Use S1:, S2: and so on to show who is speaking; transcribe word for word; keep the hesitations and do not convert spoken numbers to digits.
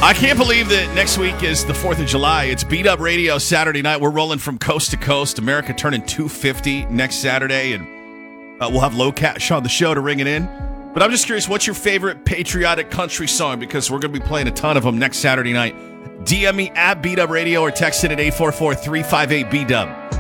S1: I can't believe that next week is the fourth of July. It's Beat Up Radio Saturday night. We're rolling from coast to coast. America turning two fifty next Saturday, and uh, we'll have Low Cash on the show to ring it in. But I'm just curious, what's your favorite patriotic country song? Because we're going to be playing a ton of them next Saturday night. D M me at Beat Up Radio or text it at eight four four, three five eight, B dub.